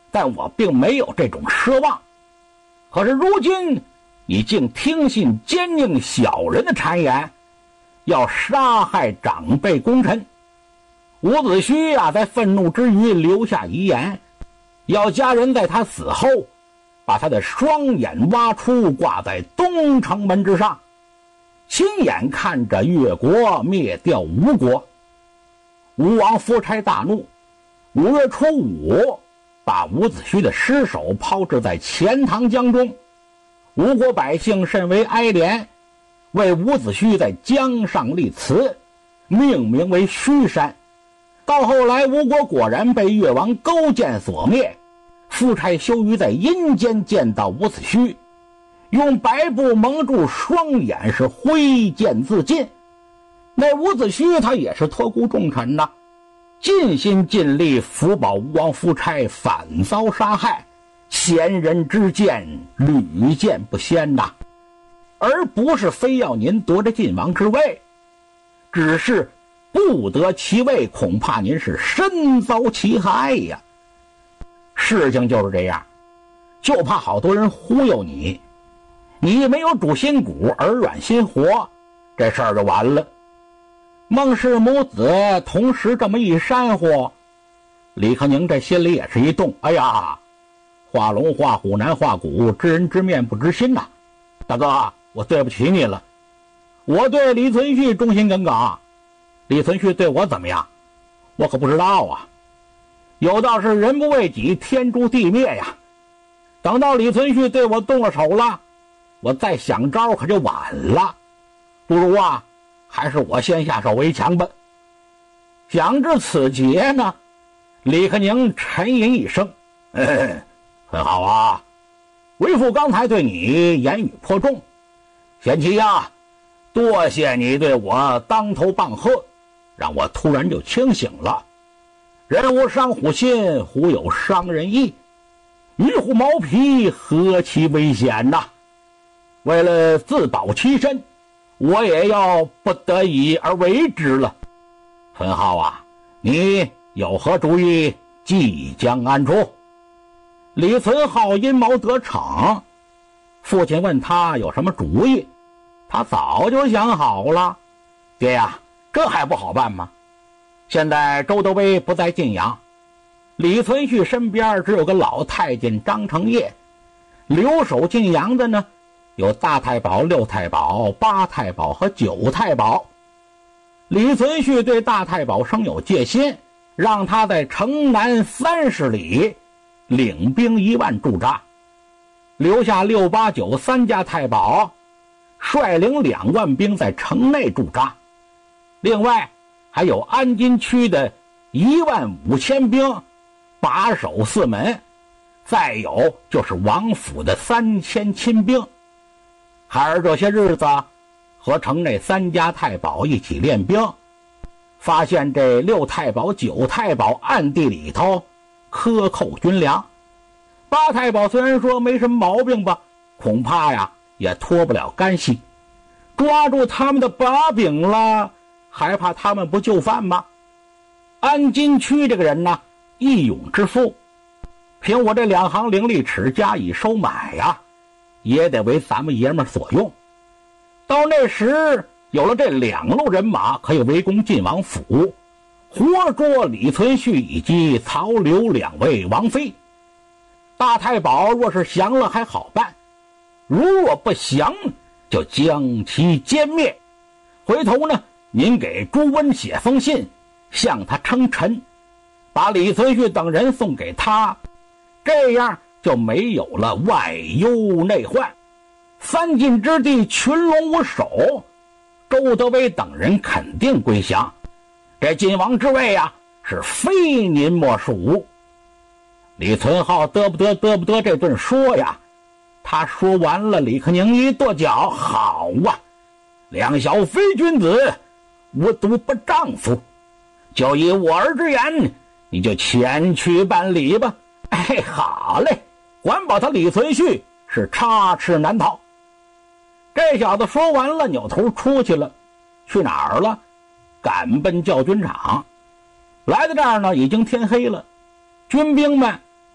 但我并没有这种奢望。可是如今你竟听信奸佞小人的谗言，要杀害长辈功臣。伍子胥在愤怒之余留下遗言，要家人在他死后把他的双眼挖出，挂在东城门之上，亲眼看着越国灭掉吴国。吴王夫差大怒，5月初5把伍子胥的尸首抛掷在钱塘江中。吴国百姓甚为哀怜，为伍子胥在江上立祠，命名为胥山。到后来吴国果然被越王勾践所灭，夫差羞于在阴间见到伍子胥，用白布蒙住双眼，是挥剑自尽。那伍子胥他也是托孤重臣呐，尽心尽力辅保吴王夫差，反遭杀害，贤人之见屡见不鲜呐，而不是非要您夺着晋王之位，只是不得其位，恐怕您是身遭其害呀。事情就是这样，就怕好多人忽悠你，你没有主心骨，耳软心活，这事儿就完了。孟氏母子同时这么一煽乎，李克宁这心里也是一动，哎呀，画龙画虎难画骨，知人知面不知心呐。大哥，我对不起你了，我对李存勖忠心耿耿，李存勖对我怎么样我可不知道啊。有道是人不为己，天诛地灭呀。等到李存勖对我动了手了，我再想招可就晚了。不如啊，还是我先下手为强吧。想至此节呢，李克宁沉吟一声，很好啊，为父刚才对你言语颇重，贤妻呀，多谢你对我当头棒喝，让我突然就清醒了。人无伤虎心，虎有伤人意，鱼虎毛皮，何其危险呐！为了自保其身，我也要不得已而为之了。孙浩啊，你有何主意即将安出？李存浩阴谋得逞，父亲问他有什么主意，他早就想好了。爹呀，这还不好办吗？现在周德威不在晋阳，李存勖身边只有个老太监张承业，留守晋阳的呢有大太保、六太保、八太保和九太保。李存勖对大太保生有戒心，让他在城南30里领兵1万驻扎，留下6、8、9三家太保率领2万兵在城内驻扎。另外还有安津区的15000兵把守4门，再有就是王府的3000亲兵。孩儿这些日子和城内3家太保一起练兵，发现这6太保、9太保暗地里头克扣军粮。8太保虽然说没什么毛病吧，恐怕呀也脱不了干系。抓住他们的把柄了，还怕他们不就范吗？安津区这个人呢，义勇之夫，凭我这2行伶俐齿加以收买呀，也得为咱们爷们所用。到那时有了这2路人马，可以围攻晋王府，活捉李存勖以及曹刘2位王妃。大太保若是降了还好办，如若不降，就将其歼灭。回头呢，您给朱温写封信，向他称臣，把李存勖等人送给他，这样就没有了外忧内患。3晋之地群龙无首，周德威等人肯定归降，这晋王之位呀，是非您莫属。李存浩得不得这顿说呀，他说完了，李克宁一跺脚，好啊，两小非君子，无毒不丈夫，就以我儿之言，你就前去办理吧。哎，好嘞，管保他李存勖是插翅难逃。这小子说完了，扭头出去了。去哪儿了？赶奔教军场。来到这儿呢，已经天黑了，军兵们